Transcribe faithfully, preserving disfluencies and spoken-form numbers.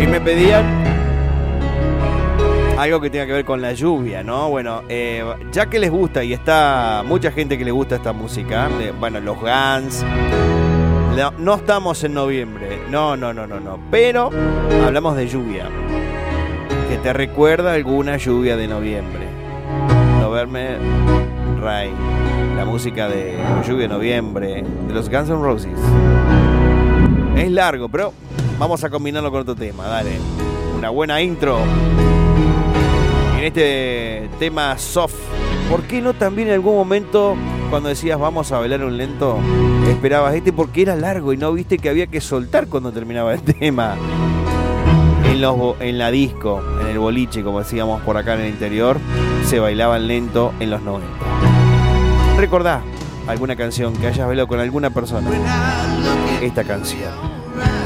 Y me pedían algo que tenga que ver con la lluvia, ¿no? Bueno, eh, ya que les gusta y está mucha gente que le gusta esta música, eh, bueno, los Guns, no, no estamos en noviembre, no, no, no, no, no, pero hablamos de lluvia, que te recuerda alguna lluvia de noviembre. November Rain, la música de lluvia de noviembre, de los Guns N' Roses. Es largo, pero vamos a combinarlo con otro tema, dale. Una buena intro. En este tema soft, ¿por qué no también en algún momento cuando decías vamos a bailar un lento, esperabas este porque era largo y no viste que había que soltar cuando terminaba el tema? En, los, en la disco, en el boliche, como decíamos por acá en el interior, se bailaban lento en los noventa. ¿Recordá alguna canción que hayas bailado con alguna persona? Esta canción.